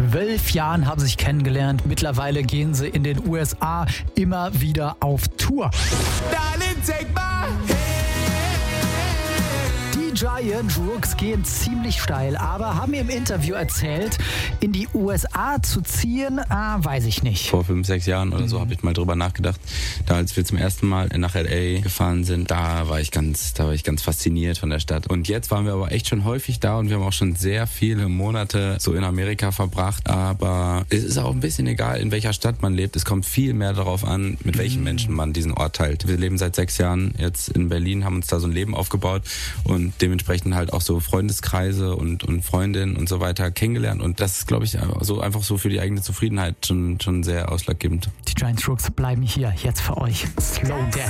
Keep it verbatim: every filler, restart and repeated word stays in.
zwölf Jahren haben sie sich kennengelernt. Mittlerweile gehen sie in den U S A immer wieder auf Tour. Darling, take my hand. Die Giant Rooks gehen ziemlich steil, aber haben mir im Interview erzählt, in die U S A zu ziehen, ah, weiß ich nicht. Vor fünf, sechs Jahren oder so habe ich mal drüber nachgedacht. Da, als wir zum ersten Mal nach L A gefahren sind, da war ich ganz, da war ich ganz fasziniert von der Stadt. Und jetzt waren wir aber echt schon häufig da und wir haben auch schon sehr viele Monate so in Amerika verbracht. Aber es ist auch ein bisschen egal, in welcher Stadt man lebt. Es kommt viel mehr darauf an, mit welchen Menschen man diesen Ort teilt. Wir leben seit sechs Jahren jetzt in Berlin, haben uns da so ein Leben aufgebaut und dementsprechend halt auch so Freundeskreise und, und Freundinnen und so weiter kennengelernt. Und das ist, glaube ich, so einfach so für die eigene Zufriedenheit schon, schon sehr ausschlaggebend. Die Giant Rooks bleiben hier jetzt für euch. Slow Dance.